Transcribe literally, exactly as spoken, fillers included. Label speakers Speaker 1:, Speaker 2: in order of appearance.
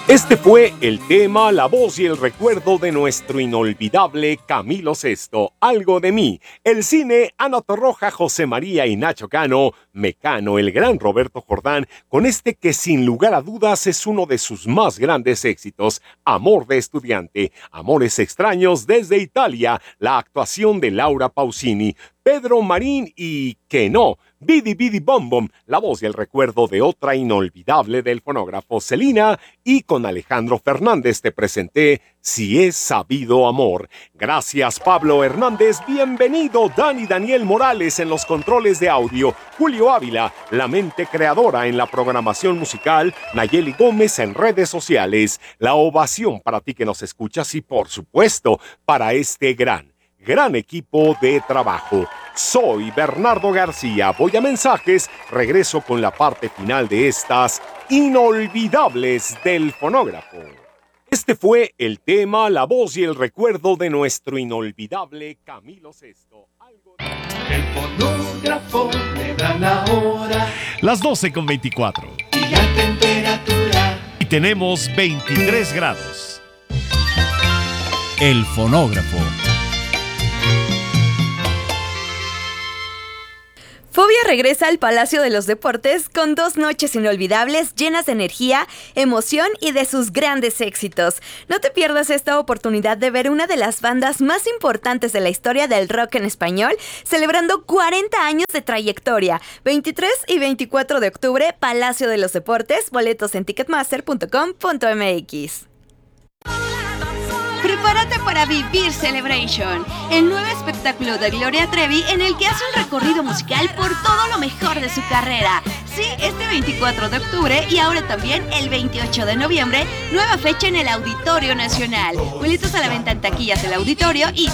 Speaker 1: Este fue el tema, la voz y el recuerdo de nuestro inolvidable Camilo Sesto, Algo de mí. El cine, Ana Torroja, José María y Nacho Cano, Mecano, el gran Roberto Jordán, con este que sin lugar a dudas es uno de sus más grandes éxitos, Amor de estudiante, Amores extraños desde Italia, la actuación de Laura Pausini, Pedro Marín y Que no, Bidi Bidi Bom Bom, la voz y el recuerdo de otra inolvidable del fonógrafo Celina, y con Alejandro Fernández te presenté Si es sabido amor. Gracias Pablo Hernández, bienvenido Dani Daniel Morales en los controles de audio, Julio Ávila, la mente creadora en la programación musical, Nayeli Gómez en redes sociales, la ovación para ti que nos escuchas y por supuesto para este gran Gran equipo de trabajo. Soy Bernardo García. Voy a mensajes. Regreso con la parte final de estas inolvidables del fonógrafo. Este fue el tema, la voz y el recuerdo de nuestro inolvidable Camilo Sesto. Algo de...
Speaker 2: El fonógrafo le da la hora.
Speaker 3: Las doce con veinticuatro.
Speaker 2: Y la temperatura.
Speaker 3: Y tenemos veintitrés grados. El fonógrafo.
Speaker 4: Fobia regresa al Palacio de los Deportes con dos noches inolvidables llenas de energía, emoción y de sus grandes éxitos. No te pierdas esta oportunidad de ver una de las bandas más importantes de la historia del rock en español, celebrando cuarenta años de trayectoria. veintitrés y veinticuatro de octubre, Palacio de los Deportes, boletos en ticketmaster punto com punto m x.
Speaker 5: Prepárate para vivir Celebration, el nuevo espectáculo de Gloria Trevi en el que hace un recorrido musical por todo lo mejor de su carrera. Sí, este veinticuatro de octubre y ahora también el veintiocho de noviembre, nueva fecha en el Auditorio Nacional. Boletos a la venta en taquillas del auditorio y